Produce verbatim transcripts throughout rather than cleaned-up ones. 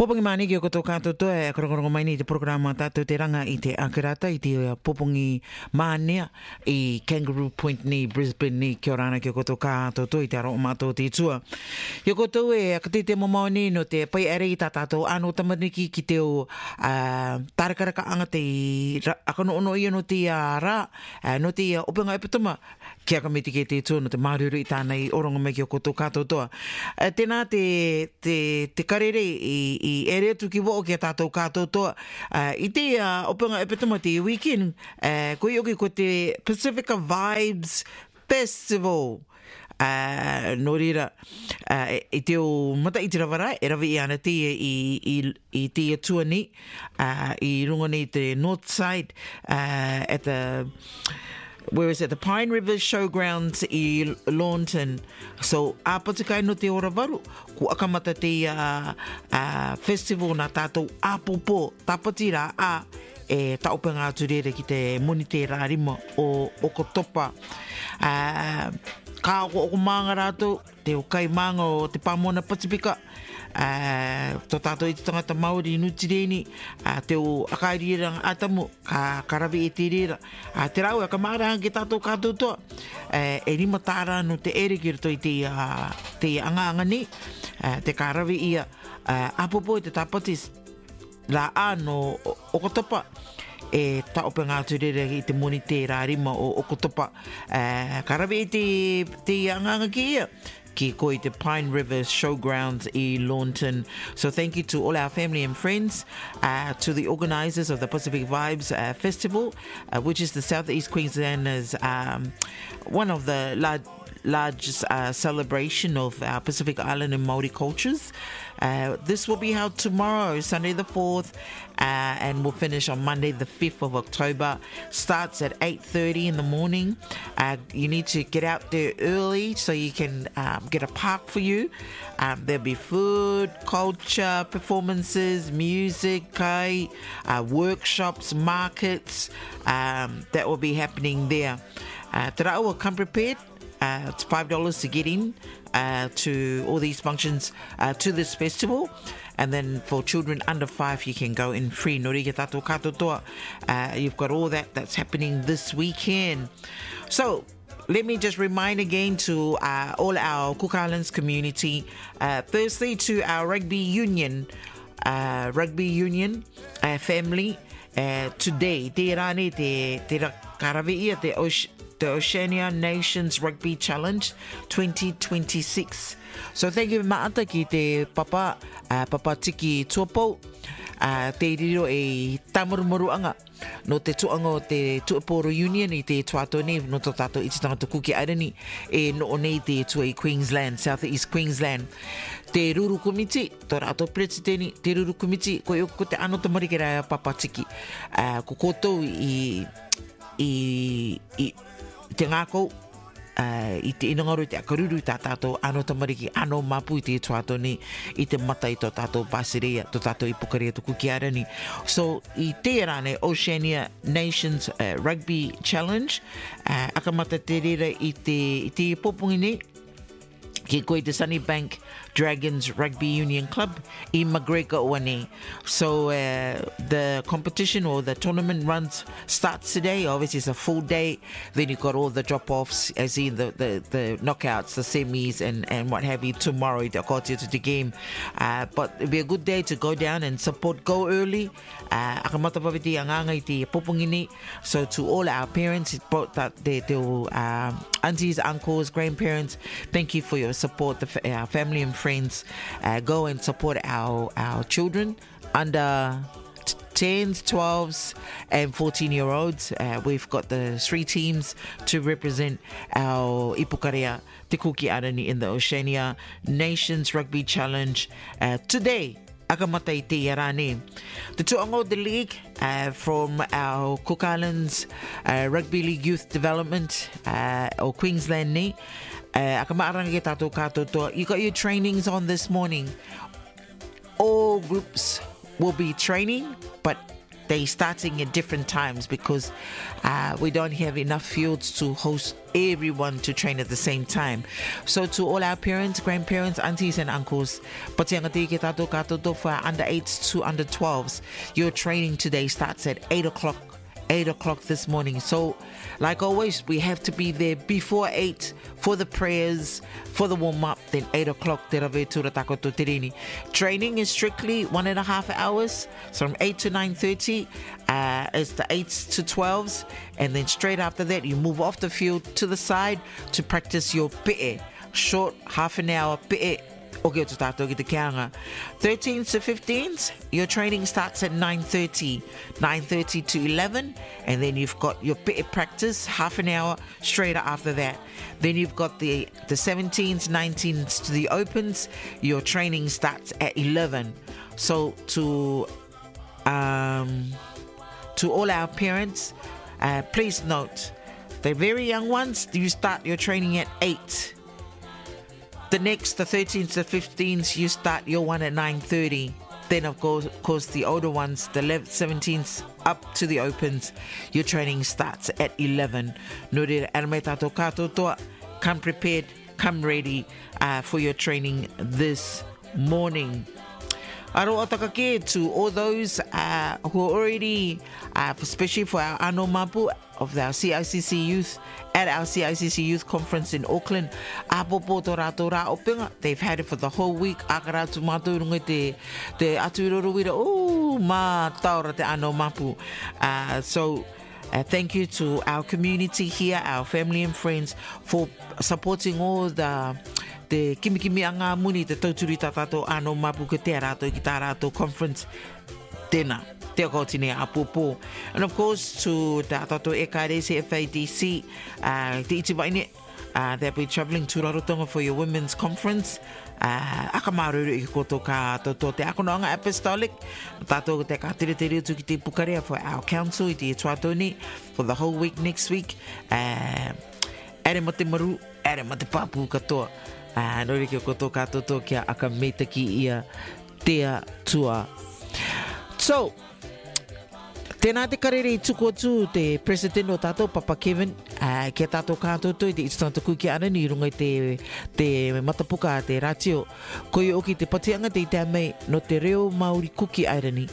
Popongi mani ki o koto kātoto e karongorongo mai ni te programa tātou te ranga i te Akerata i te popongi mānea i Kangaroo Point ni Brisbane ni kia orana ki o koto kātoto i te aro o mātou te tua. I o koto e akate te mamau ni no te pai ere i tā tātou anu tamariki ki te o uh, tārekaraka anga te akano ono ia no te uh, rā uh, no te uh, openga epitoma kia ka me te ke te tua no te maruru i tānei orongo mai ki o koto kātotoa. Uh, tēnā te, te, te karere i i ere tu ki wo ki tātou kātotoa. Uh, I te uh, openga epitoma te weekend, uh, ko i oki ko te Pacifica Vibes Festival. Uh, no rira, uh, i te o mata i te rawara, e rawi i ana te i, i, i te atua ni, uh, i runga ni te North Side, uh, at the... where is it? The Pine River Showgrounds i Launton. So, a patakai no te ora waru, ko akamata te uh, uh, festival na tātou apopo, tapati rā a e taupenga atu rere ki te moni te rārima o Okotopa. Uh, ka o o maanga rātou, te o kai maanga o te Pāmona Pasifika, Uh, tō tātou i te tangata Māori i Nutireni, uh, te o akairira atamu, ka karawi e te rira. Uh, te rau, ka maaranga ki tātou kātotoa, uh, e rima tāra no te ere ki rato i te, uh, te anga-anga ni, uh, te karawi ia, uh, apopo i te tapatis, la a no Okotopa, e taopenga atu rere i te moni te rārima o Okotopa. Uh, karawi i te, te anga-anga ki ia, ki ko i te Pine River Showgrounds i Launton. So thank you to all our family and friends, uh, to the organisers of the Pacific Vibes uh, Festival, uh, which is the South East Queenslanders, um, one of the large, largest uh, celebration of our Pacific Island and Māori cultures. Uh, this will be held tomorrow, Sunday the fourth, uh, and will finish on Monday the fifth of October. Starts at eight thirty in the morning. Uh, you need to get out there early so you can um, get a park for you. Um, there'll be food, culture, performances, music, kai, uh, workshops, markets um, that will be happening there. Uh, te rau will come prepared. Uh, it's five dollars to get in uh, to all these functions, uh, to this festival. And then for children under five, you can go in free. Nori ke tātou kātotoa. Uh, you've got all that that's happening this weekend. So, let me just remind again to uh, all our Cook Islands community, uh, firstly to our rugby union, uh, rugby union uh, family, uh, today, te rāne te, te karawi ia te Osh- the Oceania Nations Rugby Challenge twenty twenty-six. So thank you maata ki te papa, uh, papa Tiki Tuapou, uh, te riro e tamarumuruanga no te tuanga o te Tuaporo Union i te tuato nei no tō tātou i te tangata kuki airani e no o nei te tua i Queensland, South East Queensland. Te ruru komiti, tō rātou presidenti, te ruru komiti, ko i ko te ano tamariki rā papa Tiki, uh, ko koutou i, i, i te ngākou, uh, i te inangaru te akaruru tā tātou ano tamariki, ano mapu i te tuato ni, i te mata i tō tātou pāserea, tō tātou i pukaria tuku ki arani. So, i te rāne Oceania Nations uh, Rugby Challenge, uh, akamata te rera i te, i te popungi ni, ki koe te Sunnybank Dragons Rugby Union Club i McGregor Wane. So uh, the competition or the tournament runs starts today. Obviously it's a full day. Then you've got all the drop-offs, as in the, the, the knockouts, the semis and, and what have you tomorrow. Te akotia to the game. Uh, but it'll be a good day to go down and support. Go early. Uh, akamata pawiti anganga i te popungi ni. So to all our parents, that te, te, um, aunties, uncles, grandparents, thank you for your support, the, our family and friends. Uh, go and support our, our children under tens, twelves and fourteen year olds. Uh, we've got the three teams to represent our Ipukarea Te Kuki Arani in the Oceania Nations Rugby Challenge uh, today. Akamata i te rāne. The tuanga o the league uh, from our Cook Islands uh, Rugby League Youth Development uh, or Queensland ni. Uh, akamaaranga ke tātou kātotoa. You got your trainings on this morning. All groups will be training, but they starting at different times because uh, we don't have enough fields to host everyone to train at the same time. So to all our parents, grandparents, aunties and uncles, for our under eights to under twelves, your training today starts at eight o'clock. eight o'clock this morning. So like always, we have to be there before eight for the prayers, for the warm-up, then eight o'clock. Training is strictly one and a half hours. So from eight to nine thirty uh, is the eights to twelves. And then straight after that, you move off the field to the side to practice your pe'e. Short half an hour pe'e. thirteens to fifteens, your training starts at nine thirty, nine thirty to eleven, and then you've got your practice, half an hour straight after that. Then you've got the, the seventeens, nineteens to the opens, your training starts at eleven. So to, um, to all our parents, uh, please note, the very young ones, you start your training at eight. The next, the thirteens to fifteens, you start your one at nine thirty. Then, of course, of course the older ones, the seventeens up to the opens, your training starts at eleven. Come prepared, come ready uh, for your training this morning. Aro atakake to all those uh, who are already, uh, especially for our Ano Mapu of our C I C C youth, at our C I C C Youth Conference in Auckland. They've had it for the whole week. Oh, ma taura te Ano Mapu. Uh, so, Uh, thank you to our community here, our family and friends, for supporting all the the kimi kimi anga muni te tauturi tatato Ano Mapu ke te arato ki tā rātou conference tēnā te akotine apopo. And of course to the tato E K R C F A D C uh, te iti waine uh, that we're travelling to Rarotonga for your women's conference. Uh, akamaruru i koto ka toto te akonanga apostolic tato te ka tere tere tu ki te pukarea for our council i te tuatoni for the whole week next week. Uh, ere mo te maru, ere mo te papu katoa. Uh, nori ki koto ka toto kia aka meitaki ia tea tua. So, tēnā te karere i tuku atu te president o tātou, Papa Kevin, uh, kia tātou kātoto i te itatanta kuki ana ni runga i te, te matapuka a te ratio. Koi oki te patianga te i te mei no te reo Māori kuki airani.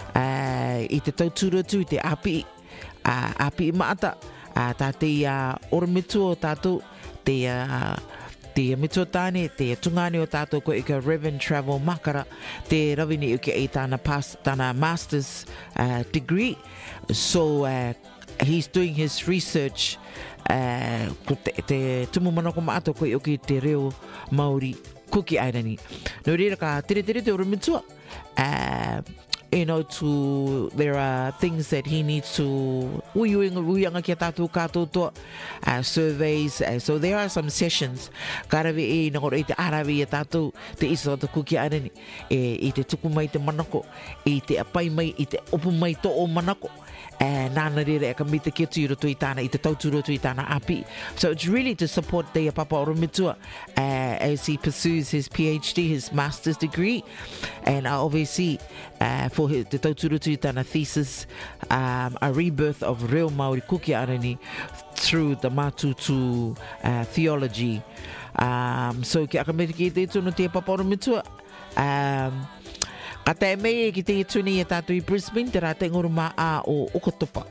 Uh, I te tauturu atu i te api, uh, api i maata, uh, tā te uh, oramitu o tātou, te uh, te mito tāne, te tungane o tātou ko ika Reverend Travel Makara, te rawini uke e tāna, pass, tāna master's uh, degree. So uh, he's doing his research uh, ko te, te tumu mana ko maato ko uke te reo Māori kuki airani. No reira ka tere tere te oramitua. Uh, you know, to there are things that he needs to uyanga kia tātou kātoto uh, surveys. Uh, so there are some sessions. Karawe e nangoro i te arawe i tātou te isa o te kuki arani. E, I te tuku mai te manako. I te apai mai, i te opu mai to o manako. Uh, nāna rere e ka mita kia tui roto i tāna, i te tauturu roto i tāna api. So it's really to support Te Papa Oromitua uh, as he pursues his PhD, his master's degree. And uh, obviously uh, for his, te tauturu roto i tāna thesis, um, a rebirth of real Māori kuki arani through the Matutu uh, theology. Um, so ki aka mita ki te tunu Te Papa Oromitua. Um, Ka te mei ki te tuni e tātou i Brisbane, te rā te nguruma a o Okotopa.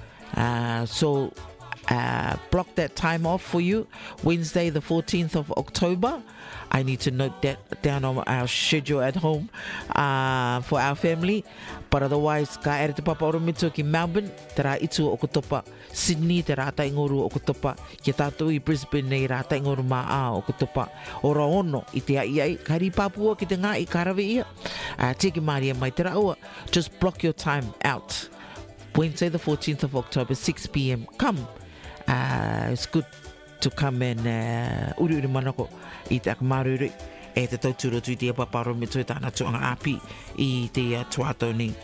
Uh, so, uh, block that time off for you. Wednesday, the fourteenth of October. I need to note that down on our schedule at home uh, for our family. But otherwise, ka ere te Papa Oromitua ki Melbourne, te rā itu o Okotopa. Sydney, te rā taingoru o Okotopa. Ki tātou i Brisbane, nei rā taingoru mā a o Okotopa. Ora ono, i te ai ai, kari Papua ki te ngā i karawe ia. Uh, teki Maria mai te raua. Just block your time out. Wednesday, the fourteenth of October, six p.m. Come. Uh, it's good to come and uh, uri uri manako i te akamaruru e te tauturo tui te Papa Oromitua i tāna tuanga api i te uh, tuato ni.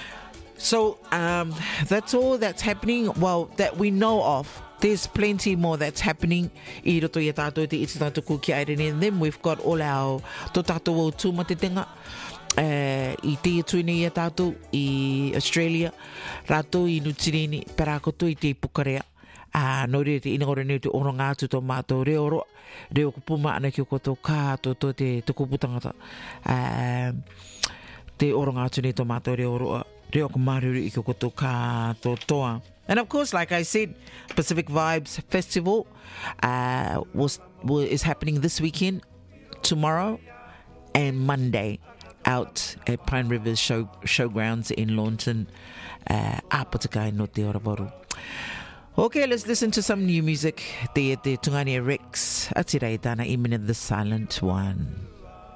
So um, that's all that's happening, well, that we know of. There's plenty more that's happening i roto i tātou te iti tātou kuki airene. And then we've got all our to tātou o tūmatetenga. Uh, I te tuini ia tātou I Australia, rātou I Nutirini, perakoto I te pukarea. Ah, no re te inagore ne te oronga atu tō mātou reo roa, reo kupuma ana ki o koto kātou tō te tukuputangata. Uh, te oronga atu ne tō mātou reo roa, reo ko maruru I ki o koto kātou toa. And of course, like I said, Pacific Vibes Festival uh, was, was is happening this weekend, tomorrow and Monday. Out at Pine Rivers Show, Showgrounds in Launton, uh, Apatakai no te Oraboru. Okay, let's listen to some new music. Te te Tungania Rex, Atirei Tana Imminent the Silent One.